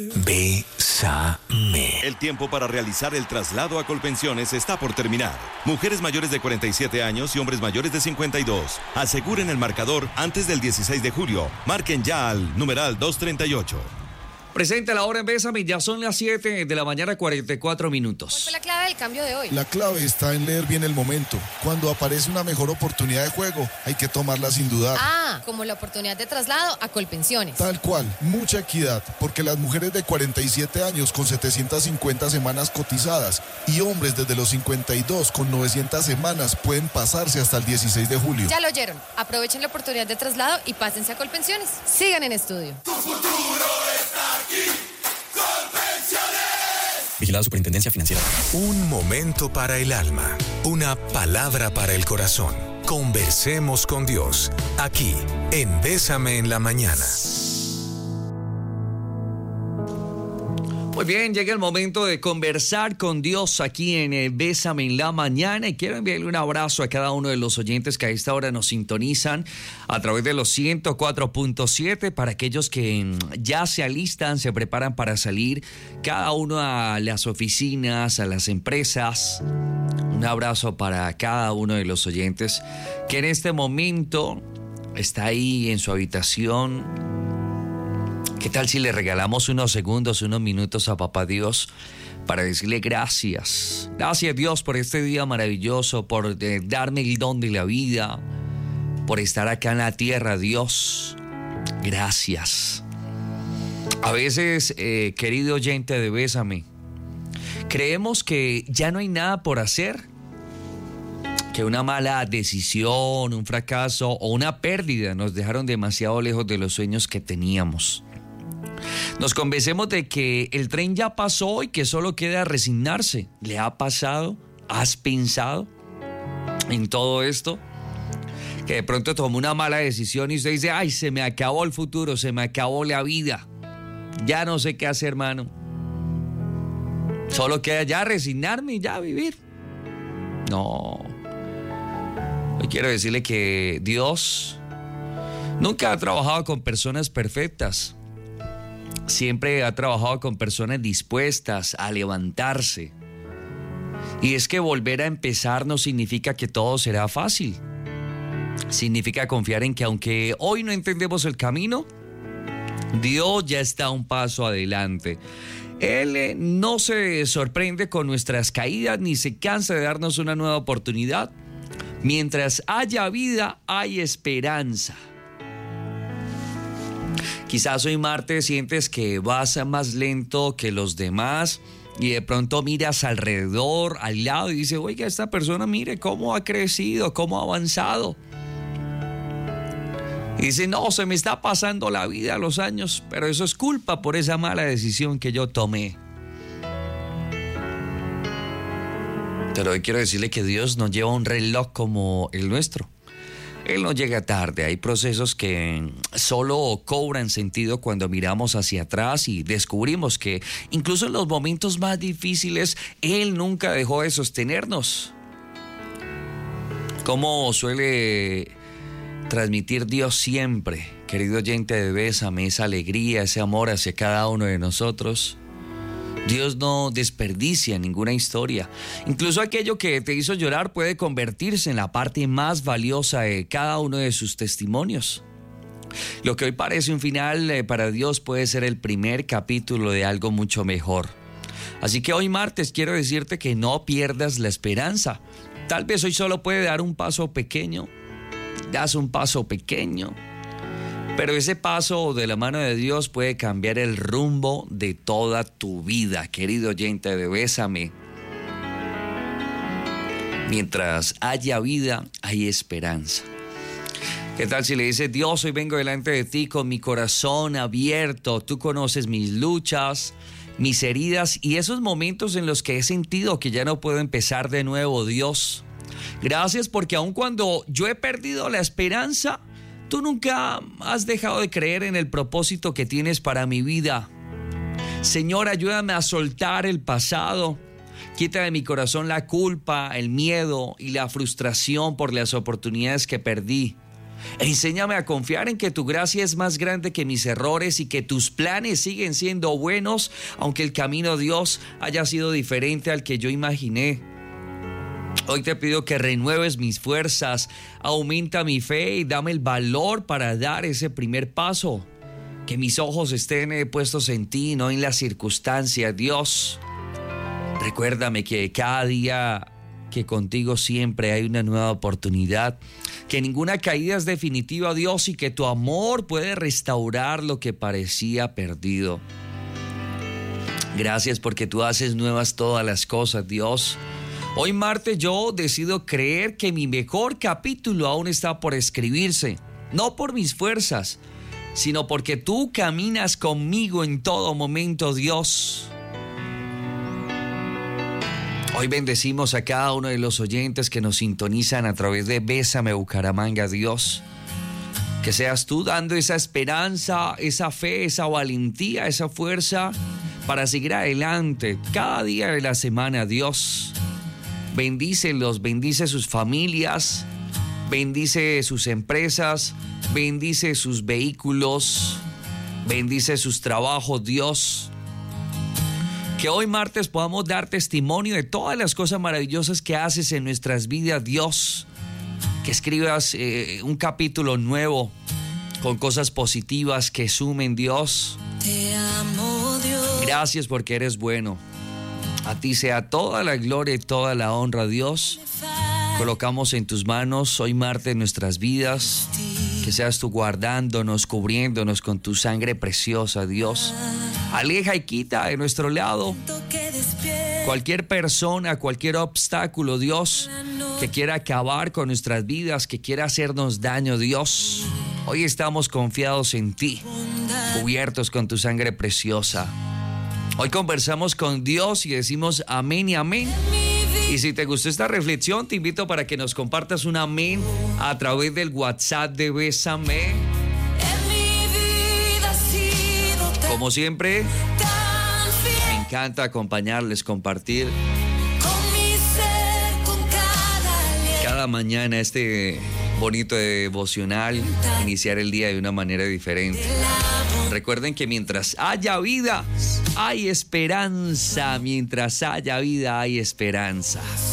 Bésame. El tiempo para realizar el traslado a Colpensiones está por terminar. Mujeres mayores de 47 años y hombres mayores de 52. Aseguren el marcador antes del 16 de julio. Marquen ya al numeral 238. Presente la hora en Bésame, ya son las 7 de la mañana, 44 minutos. ¿Cuál fue la clave del cambio de hoy? La clave está en leer bien el momento. Cuando aparece una mejor oportunidad de juego, hay que tomarla sin dudar. Ah, como la oportunidad de traslado a Colpensiones. Tal cual, mucha equidad, porque las mujeres de 47 años con 750 semanas cotizadas y hombres desde los 52 con 900 semanas pueden pasarse hasta el 16 de julio. Ya lo oyeron, aprovechen la oportunidad de traslado y pásense a Colpensiones. Sigan en estudio. Tu futuro está aquí, Colpensiones. Vigilada Superintendencia Financiera. Un momento para el alma. Una palabra para el corazón. Conversemos con Dios. Aquí, en Bésame en la Mañana. Muy bien, llega el momento de conversar con Dios aquí en Bésame en la Mañana, y quiero enviarle un abrazo a cada uno de los oyentes que a esta hora nos sintonizan a través de los 104.7, para aquellos que ya se alistan, se preparan para salir, cada uno a las oficinas, a las empresas. Un abrazo para cada uno de los oyentes que en este momento está ahí en su habitación. ¿Qué tal si le regalamos unos segundos, unos minutos a Papá Dios para decirle gracias? Gracias, Dios, por este día maravilloso, por darme el don de la vida, por estar acá en la tierra, Dios. Gracias. A veces, querido oyente de Bésame, creemos que ya no hay nada por hacer, que una mala decisión, un fracaso o una pérdida nos dejaron demasiado lejos de los sueños que teníamos. Nos convencemos de que el tren ya pasó y que solo queda resignarse. ¿Le ha pasado? ¿Has pensado en todo esto? Que de pronto tomó una mala decisión y usted dice, ay, se me acabó el futuro, se me acabó la vida. Ya no sé qué hacer, hermano. Solo queda ya resignarme y ya vivir. No. Hoy quiero decirle que Dios nunca ha trabajado con personas perfectas. Siempre ha trabajado con personas dispuestas a levantarse. Y es que volver a empezar no significa que todo será fácil. Significa confiar en que aunque hoy no entendemos el camino, Dios ya está un paso adelante. Él no se sorprende con nuestras caídas ni se cansa de darnos una nueva oportunidad. Mientras haya vida, hay esperanza. Quizás hoy martes sientes que vas más lento que los demás y de pronto miras alrededor, al lado y dices, oiga, esta persona mire cómo ha crecido, cómo ha avanzado. Y dice, no, se me está pasando la vida, los años, pero eso es culpa por esa mala decisión que yo tomé. Pero hoy quiero decirle que Dios no lleva un reloj como el nuestro. Él no llega tarde. Hay procesos que solo cobran sentido cuando miramos hacia atrás y descubrimos que incluso en los momentos más difíciles Él nunca dejó de sostenernos. Como suele transmitir Dios siempre, querido oyente de Bésame, esa alegría, ese amor hacia cada uno de nosotros. Dios no desperdicia ninguna historia. Incluso aquello que te hizo llorar puede convertirse en la parte más valiosa de cada uno de sus testimonios. Lo que hoy parece un final para Dios puede ser el primer capítulo de algo mucho mejor. Así que hoy martes quiero decirte que no pierdas la esperanza. Tal vez hoy solo puedes dar un paso pequeño. Das un paso pequeño. Pero ese paso de la mano de Dios puede cambiar el rumbo de toda tu vida, querido oyente de Bésame. Mientras haya vida, hay esperanza. ¿Qué tal si le dices, Dios, hoy vengo delante de ti con mi corazón abierto? Tú conoces mis luchas, mis heridas y esos momentos en los que he sentido que ya no puedo empezar de nuevo, Dios. Gracias porque aun cuando yo he perdido la esperanza, tú nunca has dejado de creer en el propósito que tienes para mi vida. Señor, ayúdame a soltar el pasado. Quita de mi corazón la culpa, el miedo y la frustración por las oportunidades que perdí. Enséñame a confiar en que tu gracia es más grande que mis errores y que tus planes siguen siendo buenos, aunque el camino, Dios, haya sido diferente al que yo imaginé. Hoy te pido que renueves mis fuerzas, aumenta mi fe y dame el valor para dar ese primer paso. Que mis ojos estén puestos en ti, no en las circunstancias, Dios. Recuérdame que cada día que contigo siempre hay una nueva oportunidad, que ninguna caída es definitiva, Dios, y que tu amor puede restaurar lo que parecía perdido. Gracias porque tú haces nuevas todas las cosas, Dios. Hoy martes yo decido creer que mi mejor capítulo aún está por escribirse, no por mis fuerzas, sino porque tú caminas conmigo en todo momento, Dios. Hoy bendecimos a cada uno de los oyentes que nos sintonizan a través de Bésame Bucaramanga, Dios. Que seas tú dando esa esperanza, esa fe, esa valentía, esa fuerza para seguir adelante cada día de la semana, Dios. Bendícelos, bendice sus familias, bendice sus empresas, bendice sus vehículos, bendice sus trabajos, Dios. Que hoy martes podamos dar testimonio de todas las cosas maravillosas que haces en nuestras vidas, Dios. Que escribas un capítulo nuevo con cosas positivas que sumen, Dios. Te amo, Dios. Gracias porque eres bueno. A ti sea toda la gloria y toda la honra, Dios. Colocamos en tus manos hoy martes nuestras vidas. Que seas tú guardándonos, cubriéndonos con tu sangre preciosa, Dios. Aleja y quita de nuestro lado cualquier persona, cualquier obstáculo, Dios, que quiera acabar con nuestras vidas, que quiera hacernos daño, Dios. Hoy estamos confiados en ti, cubiertos con tu sangre preciosa. Hoy conversamos con Dios y decimos amén y amén. Y si te gustó esta reflexión, te invito para que nos compartas un amén a través del WhatsApp de Bésame. Como siempre, me encanta acompañarles, compartir cada mañana este bonito devocional, iniciar el día de una manera diferente. Recuerden que mientras haya vida, hay esperanza. Mientras haya vida, hay esperanza.